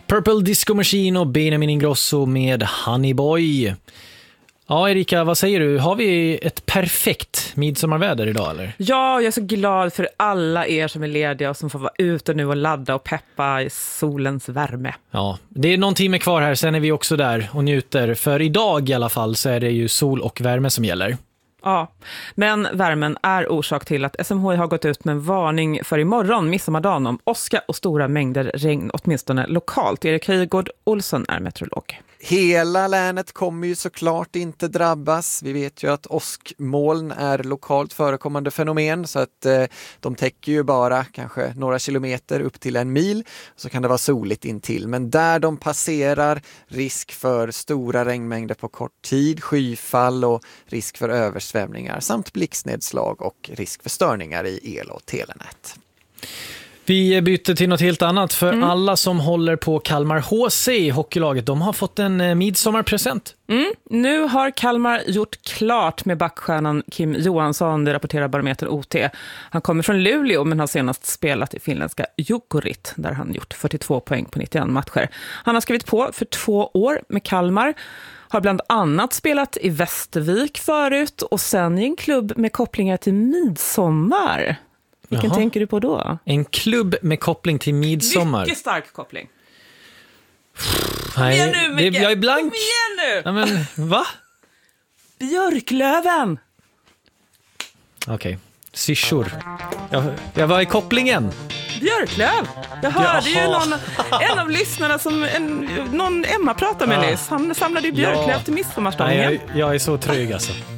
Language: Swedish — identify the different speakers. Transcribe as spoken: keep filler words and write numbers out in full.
Speaker 1: Purple Disco Machine och Benjamin Ingrosso med Honey Boy. Ja, Erika, vad säger du? Har vi ett perfekt midsommarväder idag, eller?
Speaker 2: Ja, jag är så glad för alla er som är lediga och som får vara ute nu och ladda och peppa i solens värme.
Speaker 1: Ja, det är någon timme kvar här, sen är vi också där och njuter. För idag i alla fall så är det ju sol och värme som gäller.
Speaker 2: Ja, men värmen är orsak till att S M H I har gått ut med en varning för imorgon, midsommardagen, om åska och stora mängder regn, åtminstone lokalt. Erik Höjgård Olsson är meteorolog.
Speaker 3: Hela länet kommer ju såklart inte drabbas. Vi vet ju att åskmoln är lokalt förekommande fenomen, så att eh, de täcker ju bara kanske några kilometer upp till en mil, så kan det vara soligt intill. Men där de passerar, risk för stora regnmängder på kort tid, skyfall och risk för översvämningar samt blixtnedslag och risk för störningar i el- och telenät.
Speaker 1: Vi byter till något helt annat, för
Speaker 2: Mm.
Speaker 1: alla som håller på Kalmar H C, hockeylaget, de har fått en eh, midsommarpresent.
Speaker 2: Mm. Nu har Kalmar gjort klart med backstjärnan Kim Johansson, det rapporterar Barometer O T. Han kommer från Luleå men har senast spelat i finländska Jukurit, där han gjort fyrtiotvå poäng på nittioen matcher. Han har skrivit på för två år med Kalmar, har bland annat spelat i Västervik förut och sen i en klubb med kopplingar till midsommar. Vilken
Speaker 1: Jaha.
Speaker 2: tänker du på då?
Speaker 1: En klubb med koppling till midsommar.
Speaker 2: Mycket stark koppling.
Speaker 1: Nej,
Speaker 2: Kom igen nu,
Speaker 1: det,
Speaker 2: Micke!
Speaker 1: jag är blank.
Speaker 2: Kom igen nu!
Speaker 1: Ja, men, va?
Speaker 2: Björklöven!
Speaker 1: Okej, okay. Syrsor. Jag, jag var i kopplingen.
Speaker 2: Björklöv! Jag hörde
Speaker 1: Jaha.
Speaker 2: ju någon, en av lyssnarna som en, någon Emma pratade med
Speaker 1: Ja.
Speaker 2: nyss. Han samlade ju björklöv
Speaker 1: Ja.
Speaker 2: till midsommarstången.
Speaker 1: Nej, jag, jag är så trygg alltså.